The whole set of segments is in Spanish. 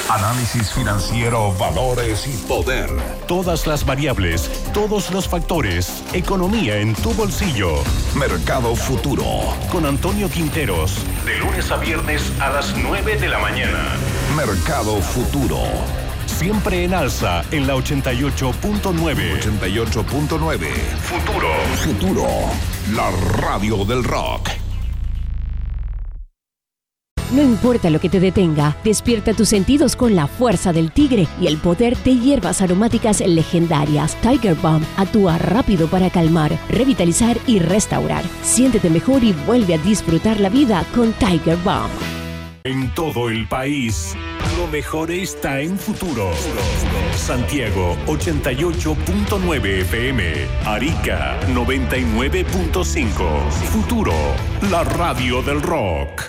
Análisis financiero, valores y poder. Todas las variables, todos los factores. Economía en tu bolsillo. Mercado Futuro. Con Antonio Quinteros. De lunes a viernes a las 9 de la mañana. Mercado Futuro. Siempre en alza en la 88.9. 88.9. Futuro. Futuro. La radio del rock. No importa lo que te detenga, despierta tus sentidos con la fuerza del tigre y el poder de hierbas aromáticas legendarias. Tiger Balm actúa rápido para calmar, revitalizar y restaurar. Siéntete mejor y vuelve a disfrutar la vida con Tiger Balm. En todo el país, lo mejor está en Futuro. Santiago, 88.9 FM. Arica, 99.5. Futuro, la radio del rock.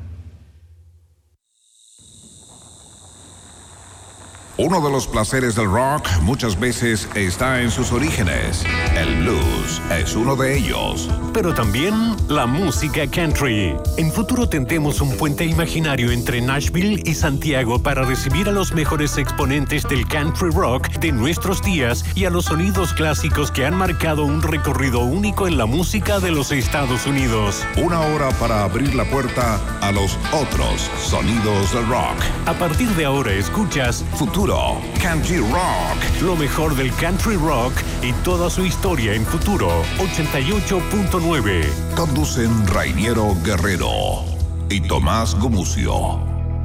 Uno de los placeres del rock muchas veces está en sus orígenes. El blues es uno de ellos. Pero también la música country. En Futuro tendremos un puente imaginario entre Nashville y Santiago para recibir a los mejores exponentes del country rock de nuestros días y a los sonidos clásicos que han marcado un recorrido único en la música de los Estados Unidos. Una hora para abrir la puerta a los otros sonidos del rock. A partir de ahora escuchas Futuro Country Rock. Lo mejor del country rock y toda su historia en Futuro 88.9. Conducen Rainiero Guerrero y Tomás Gumucio.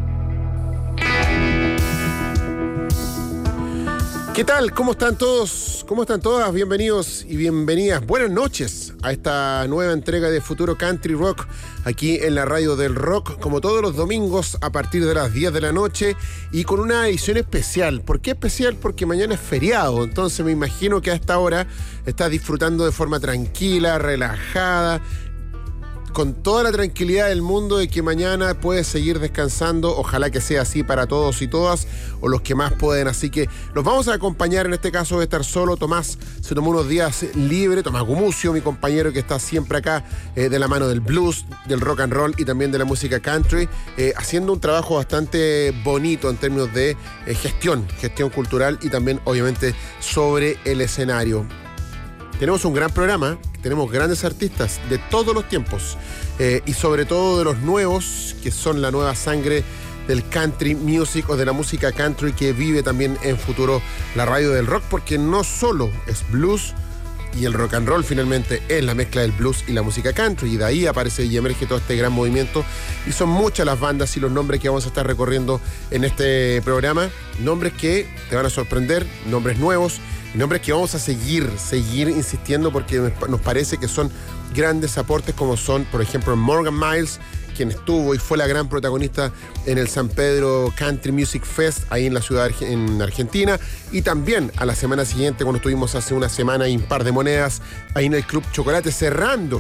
¿Qué tal? ¿Cómo están todos? ¿Cómo están todas? Bienvenidos y bienvenidas. Buenas noches a esta nueva entrega de Futuro Country Rock aquí en la radio del rock, como todos los domingos a partir de las 10 de la noche y con una edición especial. ¿Por qué especial? Porque mañana es feriado, entonces me imagino que a esta hora estás disfrutando de forma tranquila, relajada, con toda la tranquilidad del mundo de que mañana puedes seguir descansando. Ojalá que sea así para todos y todas, o los que más pueden. Así que los vamos a acompañar, en este caso de estar solo. Tomás se tomó unos días libres. Tomás Gumucio, mi compañero que está siempre acá, de la mano del blues, del rock and roll y también de la música country, haciendo un trabajo bastante bonito en términos de gestión cultural y también obviamente sobre el escenario. Tenemos un gran programa, tenemos grandes artistas de todos los tiempos y sobre todo de los nuevos, que son la nueva sangre del country music o de la música country que vive también en Futuro la radio del rock, porque no solo es blues y el rock and roll finalmente es la mezcla del blues y la música country, y de ahí aparece y emerge todo este gran movimiento, y son muchas las bandas y los nombres que vamos a estar recorriendo en este programa, nombres que te van a sorprender, nombres nuevos, nombres que vamos a seguir insistiendo porque nos parece que son grandes aportes, como son, por ejemplo, Morgan Miles, quien estuvo y fue la gran protagonista en el San Pedro Country Music Fest, ahí en la ciudad en Argentina, y también a la semana siguiente, cuando estuvimos hace una semana y un par de monedas, ahí en el Club Chocolate, cerrando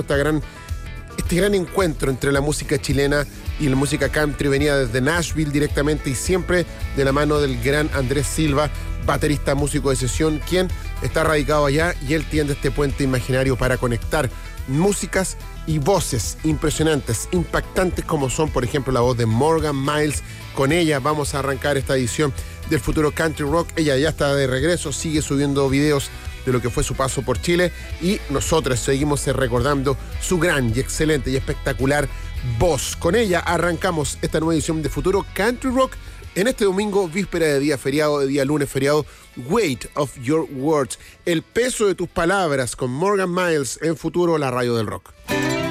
este gran encuentro entre la música chilena y la música country. Venía desde Nashville directamente y siempre de la mano del gran Andrés Silva, baterista, músico de sesión, quien está radicado allá, y él tiende este puente imaginario para conectar músicas y voces impresionantes, impactantes, como son, por ejemplo, la voz de Morgan Miles. Con ella vamos a arrancar esta edición del Futuro Country Rock. Ella ya está de regreso, sigue subiendo videos de lo que fue su paso por Chile, y nosotros seguimos recordando su gran y excelente y espectacular voz. Con ella arrancamos esta nueva edición de Futuro Country Rock en este domingo, víspera de día feriado, de día lunes feriado. Weight of Your Words, el peso de tus palabras, con Morgan Miles en Futuro, la radio del rock.